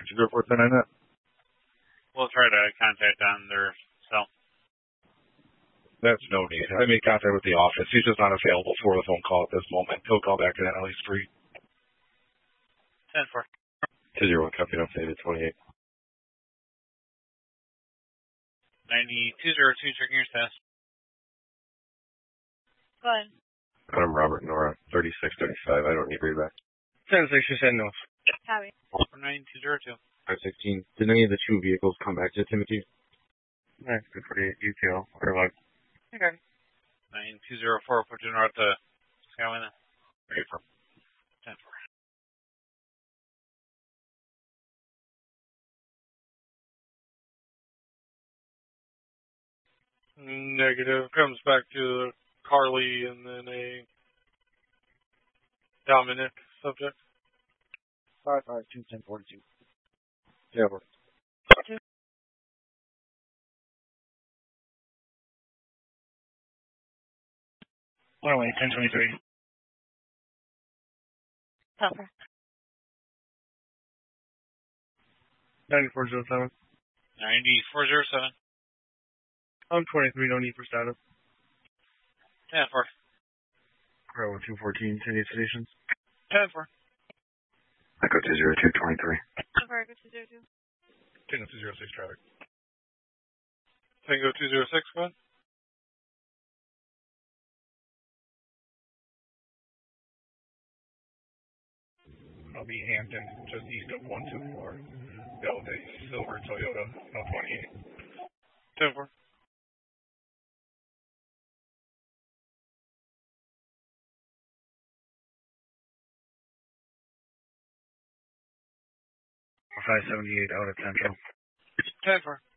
Could you report that on that? We'll try to contact on their cell. That's no need. I made contact with the office. He's just not available for a phone call at this moment. He'll call back at Alley Street. 10-4. 201, copy updated 28. 9202, checking your status. Go ahead. I'm Robert Nora, 3635. I don't need readback. 10-6, no. Copy. 9202. 516. Did any of the two vehicles come back to Timothy? That's good for the detail. Or like. Okay. 9204, put you north to Skyway. April. 10-4. Negative. Comes back to Carly and then a Dominic subject. 552-1042. Yeah, we're. 1023. Telfer. 9407. 9407. I'm 23, no need for status. 10-4. Bravo 214, 10 stations. 10-4. Echo 20223. Telfer, Echo 202. Tango 206 traffic. Tango 206, go ahead. I'll be Hampton, just east of 124. Built a silver Toyota L28. 10-4. $578 out at Central. 10-4.